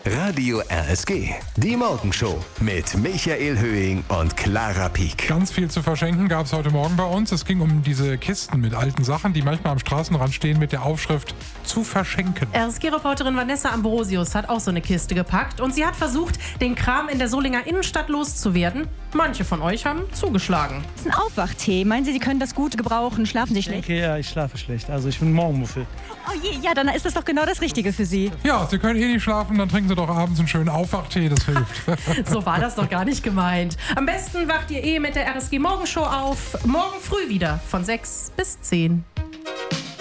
Radio RSG. Die Morgenshow mit Michael Höhing und Clara Pieck. Ganz viel zu verschenken gab es heute Morgen bei uns. Es ging um diese Kisten mit alten Sachen, die manchmal am Straßenrand stehen mit der Aufschrift zu verschenken. RSG-Reporterin Vanessa Ambrosius hat auch so eine Kiste gepackt und sie hat versucht, den Kram in der Solinger Innenstadt loszuwerden. Manche von euch haben zugeschlagen. Das ist ein Aufwachtee. Meinen Sie, Sie können das gut gebrauchen? Schlafen Sie schlecht? Okay, ja, ich schlafe schlecht. Also ich bin Morgenmuffel. Oh je, ja, dann ist das doch genau das Richtige für Sie. Ja, Sie können eh nicht schlafen, dann trinken Sie doch abends einen schönen Aufwachtee, das hilft. So war das doch gar nicht gemeint. Am besten wacht ihr mit der RSG Morgenshow auf. Morgen früh wieder von 6 bis 10.